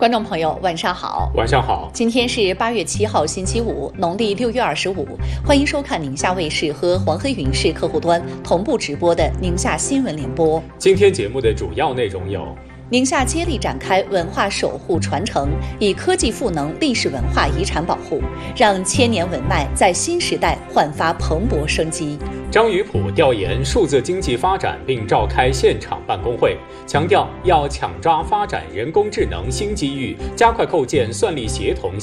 观众朋友，晚上好。 晚上好。 今天是8月7号，星期五，农历6月25。欢迎收看宁夏卫视和黄黑云视客户端同步直播的宁夏新闻联播。 今天节目的主要内容有： 宁夏接力展开文化守护传承，以科技赋能历史文化遗产保护，让千年文脉在新时代焕发蓬勃生机。 张宇普调研数字经济发展并召开现场办公会，强调要抢抓发展人工智能新机遇，加快构建算力协同